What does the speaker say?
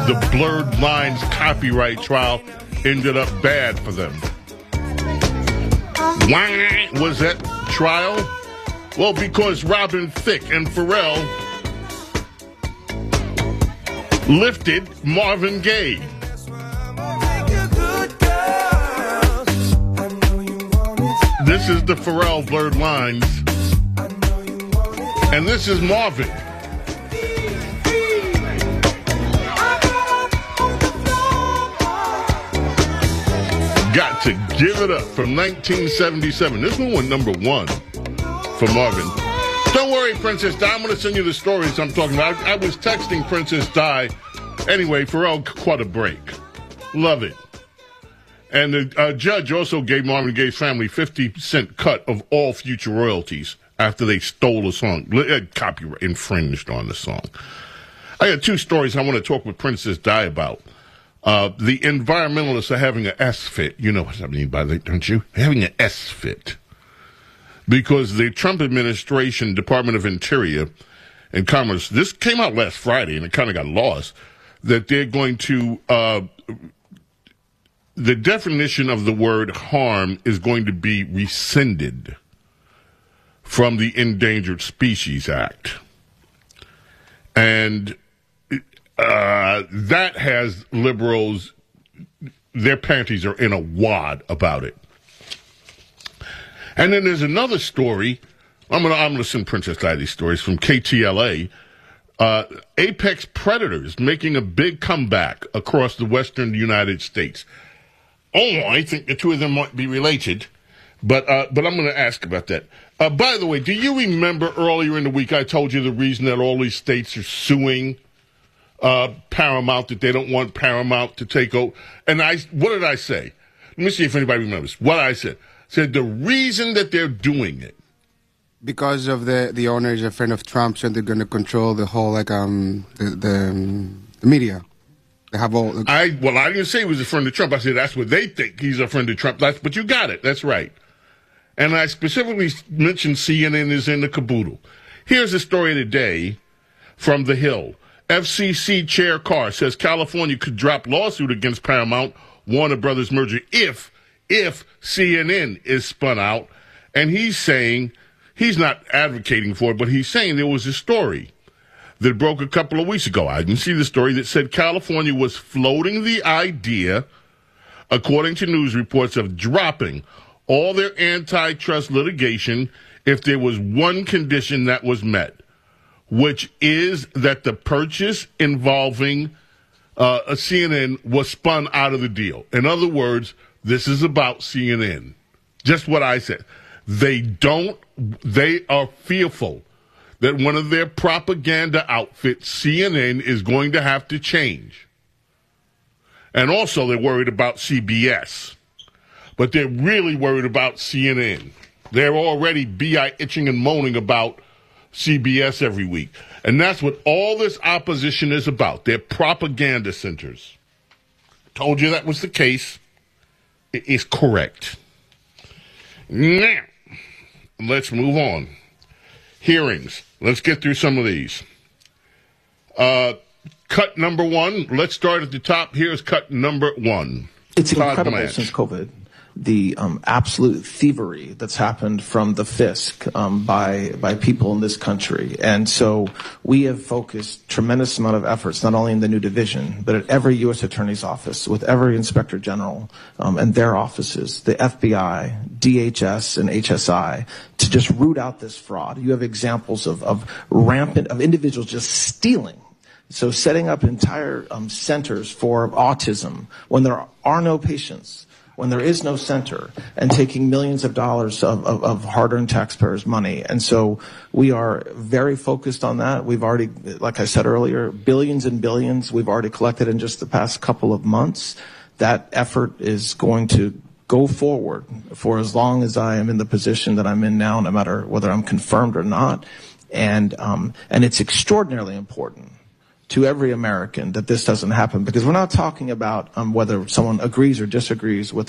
the Blurred Lines copyright trial ended up bad for them. Why was that trial? Well, because Robin Thicke and Pharrell lifted Marvin Gaye. This is the Pharrell Blurred Lines. And this is Marvin. Got to Give It Up from 1977. This one went number one for Marvin. Don't worry, Princess Di. I'm going to send you the stories I'm talking about. I was texting Princess Di. Anyway, Pharrell caught a break. Love it. And the judge also gave Marvin Gaye's family 50% cut of all future royalties after they stole a song. Copyright infringed on the song. I got two stories I want to talk with Princess Di about. The environmentalists are having an S-fit. You know what I mean by that, don't you? Having an S-fit. Because the Trump administration, Department of Interior and Commerce, this came out last Friday and it kind of got lost, that they're going to, the definition of the word harm is going to be rescinded from the Endangered Species Act. And that has liberals, their panties are in a wad about it. And then there's another story. I'm gonna send Princess Di these stories from KTLA. Apex predators making a big comeback across the western United States. Oh, I think the two of them might be related, but I'm going to ask about that. By the way, do you remember earlier in the week I told you the reason that all these states are suing Paramount, that they don't want Paramount to take over? And what did I say? Let me see if anybody remembers. What I said the reason that they're doing it, because of the owner is a friend of Trump's, and they're going to control the whole the media. They have all. I didn't say he was a friend of Trump. I said that's what they think. He's a friend of Trump. But you got it. That's right. And I specifically mentioned CNN is in the caboodle. Here's the story of the day from The Hill. FCC Chair Carr says California could drop lawsuit against Paramount Warner Brothers merger if CNN is spun out. And he's saying, he's not advocating for it, but he's saying there was a story that broke a couple of weeks ago. I didn't see the story that said California was floating the idea, according to news reports, of dropping all their antitrust litigation if there was one condition that was met, which is that the purchase involving a CNN was spun out of the deal. In other words, this is about CNN. Just what I said. They are fearful that one of their propaganda outfits, CNN, is going to have to change. And also they're worried about CBS. But they're really worried about CNN. They're already itching and moaning about CBS every week. And that's what all this opposition is about. They're propaganda centers. Told you that was the case. It is correct. Now, let's move on. Hearings. Let's get through some of these. Cut number one. Let's start at the top. Here's cut number one. It's incredible since COVID, the absolute thievery that's happened from the fisc by people in this country. And so we have focused tremendous amount of efforts, not only in the new division, but at every U.S. Attorney's office, with every Inspector General and their offices, the FBI, DHS, and HSI, to just root out this fraud. You have examples of individuals just stealing. So setting up entire centers for autism when there are no patients, when there is no center, and taking millions of dollars of hard-earned taxpayers' money. And so we are very focused on that. We've already, like I said earlier, billions and billions we've already collected in just the past couple of months. That effort is going to go forward for as long as I am in the position that I'm in now, no matter whether I'm confirmed or not. And it's extraordinarily important to every American that this doesn't happen, because we're not talking about whether someone agrees or disagrees with